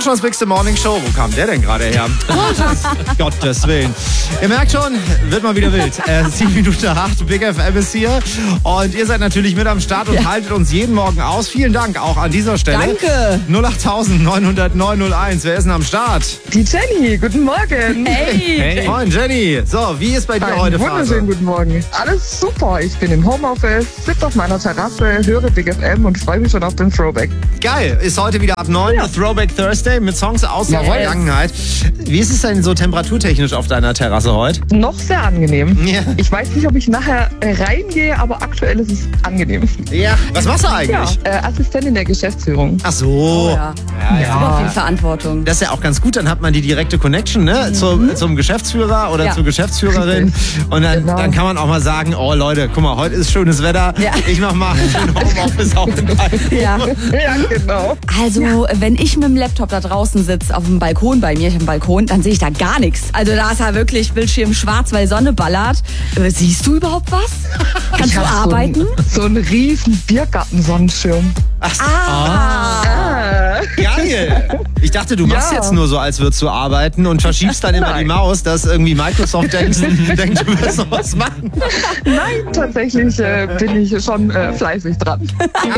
Deutschlands Big Morning Show. Wo kam der denn gerade her? Gottes Willen. Ihr merkt schon, wird mal wieder wild. 7:08, Big FM ist hier. Und ihr seid natürlich mit am Start und haltet uns jeden Morgen aus. Vielen Dank auch an dieser Stelle. Danke. 08900 901. Wer ist denn am Start? Die Jenny, guten Morgen. Hey. Moin, Jenny. So, wie ist bei dir heute Phase? Wunderschönen guten Morgen. Alles super. Ich bin im Homeoffice, sitze auf meiner Terrasse, höre Big FM und freue mich schon auf den Throwback. Geil. Ist heute wieder ab 9 Ja. Throwback Thursday mit Songs aus der Jawohl. Vergangenheit. Wie ist es denn so temperaturtechnisch auf deiner Terrasse heute? Noch sehr angenehm. Ja. Ich weiß nicht, ob ich nachher reingehe, aber aktuell ist es angenehm. Ja. Was machst du eigentlich? Ja, Assistentin der Geschäftsführung. Ach so. Oh, ja. Super viel Verantwortung. Das ist ja auch ganz gut, dann hat man die direkte Connection, ne? Zum Geschäftsführer oder Ja. zur Geschäftsführerin. Und dann, Genau. dann kann man auch mal sagen, oh Leute, guck mal, heute ist schönes Wetter. Ja. Ich mach mal einen Homeoffice-Aufenthalt. Ja. Ja, genau. Also, wenn ich mit dem Laptop da draußen sitze, auf dem Balkon bei mir, ich habe einen Balkon, dann sehe ich da gar nichts. Also da ist ja wirklich Bildschirm schwarz, weil Sonne ballert. Siehst du überhaupt was? Kannst du Ich hab arbeiten? So einen riesen Biergarten-Sonnenschirm. Geil. Ich dachte, du machst Ja. jetzt nur so, als würdest du arbeiten und verschiebst dann immer Nein. die Maus, dass irgendwie Microsoft denkt, du wirst noch was machen. Nein, tatsächlich bin ich schon fleißig dran.